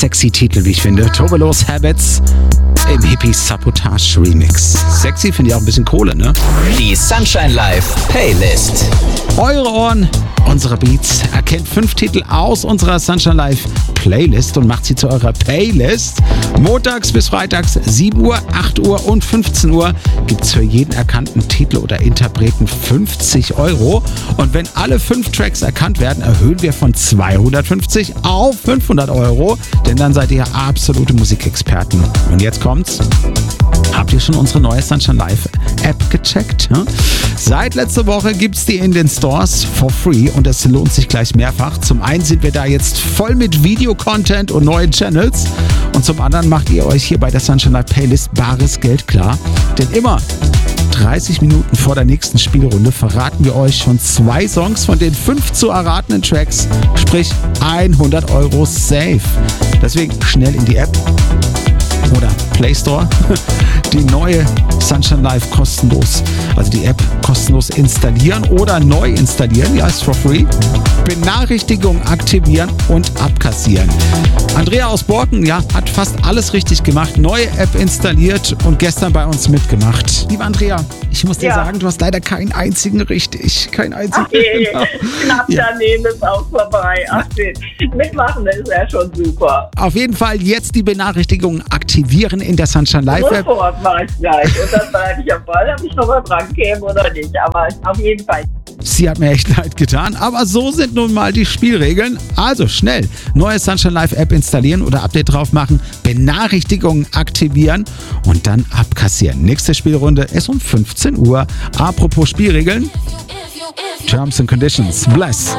sexy Titel, wie ich finde. Turbolos Habits im Hippie Sabotage Remix. Sexy finde ich auch ein bisschen Kohle, ne? Die Sunshine Live Playlist. Eure Ohren, unsere Beats. Erkennt 5 Titel aus unserer Sunshine Live Playlist und macht sie zu eurer Playlist. Montags bis freitags 7 Uhr, 8 Uhr und 15 Uhr gibt es für jeden erkannten Titel oder Interpreten 50 €. Und wenn alle 5 Tracks erkannt werden, erhöhen wir von 250 auf 500 €. Denn dann seid ihr absolute Musikexperten. Und jetzt kommt's. Habt ihr schon unsere neue Sunshine Live App gecheckt? Ja? Seit letzter Woche gibt's die in den Stores for free und es lohnt sich gleich mehrfach. Zum einen sind wir da jetzt voll mit Video-Content und neuen Channels und zum anderen macht ihr euch hier bei der Sunshine Live Playlist bares Geld klar. Denn immer 30 Minuten vor der nächsten Spielrunde verraten wir euch schon 2 Songs von den 5 zu erratenden Tracks, sprich 100 € safe. Deswegen schnell in die App oder Play Store die neue Sunshine Live kostenlos, also die App kostenlos installieren oder neu installieren, die heißt for free. Benachrichtigung aktivieren und abkassieren. Andrea aus Borken, ja, hat fast alles richtig gemacht, neue App installiert und gestern bei uns mitgemacht. Liebe Andrea, ich muss dir sagen, du hast leider keinen einzigen richtig. Keinen einzigen. Okay, knapp daneben ist auch vorbei. Ach, mitmachen ist ja schon super. Auf jeden Fall jetzt die Benachrichtigung aktivieren in der Sunshine Live App. Sofort mache ich gleich. Und dann bleibe ich am Ball, ob ich noch mal dran käme oder nicht. Aber auf jeden Fall. Sie hat mir echt leid getan, aber so sind nun mal die Spielregeln. Also schnell, neue Sunshine Live App installieren oder Update drauf machen, Benachrichtigungen aktivieren und dann abkassieren. Nächste Spielrunde ist um 15 Uhr. Apropos Spielregeln, Terms and Conditions. Bless.